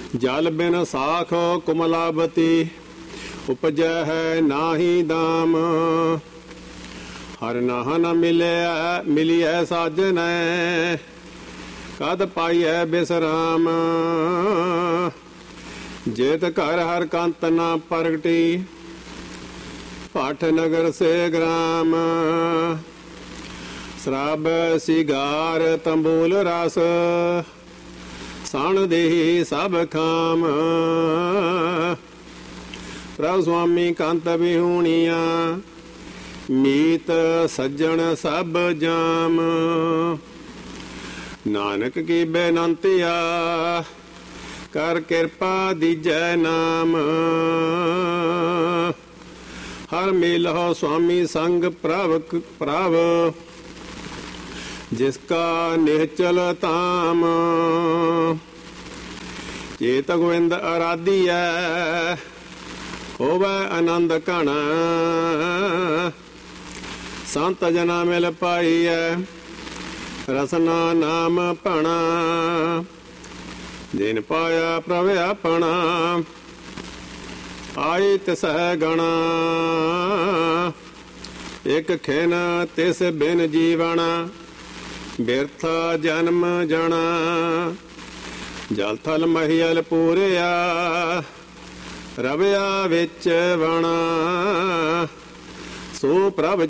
ਜਲ ਬਿਨ ਸਾਖ ਕੁਮਲਾਵਤੀ, ਉਪਜੈ ਹੈ ਨਾਹੀ ਦਾਮ। ਹਰ ਨਾਹ ਨ ਮਿਲਿਐ ਸਾਜਨੈ, ਕਦ ਪਾਈਐ ਬਿਸਰਾਮ। ਜੇਤ ਘਰ ਹਰ ਕੰਤ ਨਾ ਪ੍ਰਗਟੀ, ਪਾਠ ਨਗਰ ਸੇ ਗ੍ਰਾਮ। ਸ਼ਰਾਬ ਸਿਗਾਰ ਤੰਬੂਲ ਰਸ, ਸਣ ਦੇਹੀ ਸਭ ਖਾਮ। ਪ੍ਰਭ ਸੁਆਮੀ ਕੰਤ ਵਿਹੂਣੀਆਂ, ਮੀਤ ਸੱਜਣ ਸਭ ਜਾਮ। ਨਾਨਕ ਕੀ ਬੇਨੰਤੀਆ, ਕਰ ਕਿਰਪਾ ਦੀਜੈ ਨਾਮ। ਹਰ ਮਿਲਹੁ ਸੁਆਮੀ ਸੰਗ ਪ੍ਰਭ, ਜਿਸਕਾ ਨਿਹਚਲ ਧਾਮ। ਚੇਤ ਗੋਬਿੰਦ ਅਰਾਧੀਐ, ਹੋਵੈ ਆਨੰਦ ਘਣ। ਸੰਤ ਜਨਾ ਮਿਲ ਪਾਈਐ, ਰਸਨਾ ਨਾਮ ਭਣਾ। ਜਿਨ ਪਾਇਆ ਪ੍ਰਭ ਆਪਣਾ, ਆਈ ਤਿਸਹਿ ਗਣਾ। ਇਕ ਖਿਨ ਤਿਸ ਬਿਨ ਜੀਵਨ, ਬਿਰਥਾ ਜਨਮ ਜਣਾ। ਜਲ ਥਲ ਮਹੀਲ ਪੂਰਿਆ, ਰਵਿਆ ਵਿੱਚ ਵਣਾ। ਸੋ ਪ੍ਰਭ